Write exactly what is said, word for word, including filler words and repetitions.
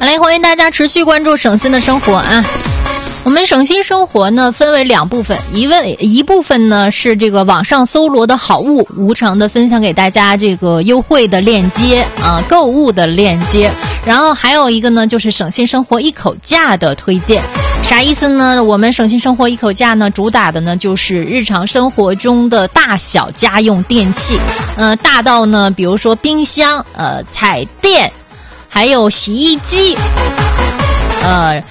好嘞，欢迎大家持续关注省心的生活啊。我们省心生活呢分为两部分，一位一部分呢是这个网上搜罗的好物，无偿的分享给大家这个优惠的链接啊，购物的链接。然后还有一个呢就是省心生活一口价的推荐。啥意思呢？我们省心生活一口价呢主打的呢就是日常生活中的大小家用电器，呃大到呢比如说冰箱、呃彩电，还有洗衣机。呃，